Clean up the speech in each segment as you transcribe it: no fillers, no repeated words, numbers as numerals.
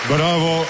Bravo.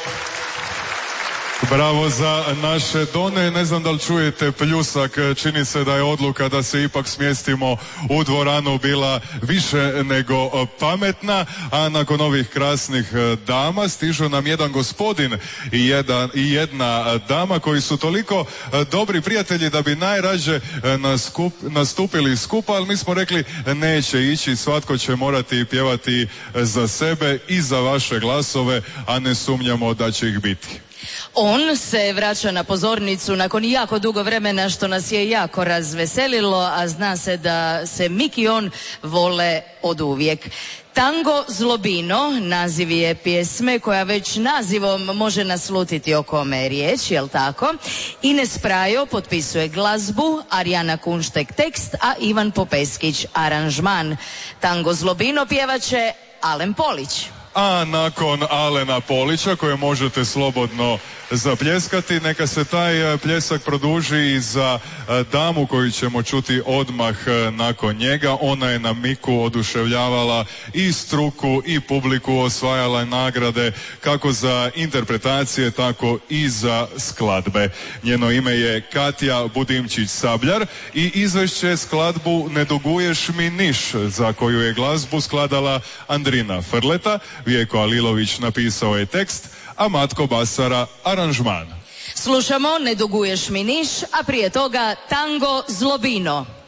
Bravo za naše Done. Ne znam da li čujete pljusak, čini se da je odluka da se ipak smjestimo u dvoranu bila više nego pametna, a nakon ovih krasnih dama stižu nam jedan gospodin i jedna dama koji su toliko dobri prijatelji da bi najrađe nastupili skupa, ali mi smo rekli neće ići, svatko će morati pjevati za sebe i za vaše glasove, a ne sumnjamo da će ih biti. On se vraća na pozornicu nakon jako dugo vremena, što nas je jako razveselilo, a zna se da se Miki i on vole od uvijek. Tango Zlobino naziv je pjesme koja već nazivom može naslutiti o kome je riječ, jel tako? Ines Prajo potpisuje glazbu, Arijana Kunštek tekst, a Ivan Popeskić aranžman. Tango Zlobino pjevaće Alen Polić. A nakon Alena Polića, koje možete slobodno zapljeskati, neka se taj pljesak produži i za damu koju ćemo čuti odmah nakon njega. Ona je na Miku oduševljavala i struku i publiku, osvajala nagrade kako za interpretacije, tako i za skladbe. Njeno ime je Katja Budimčić-Sabljar i izvešće skladbu Ne duguješ mi niš, za koju je glazbu skladala Andrina Frleta. Vijeko Alilović napisao je tekst, a Matko Basara aranžman. Slušamo Ne duguješ mi niš, a prije toga Tango Zlobino.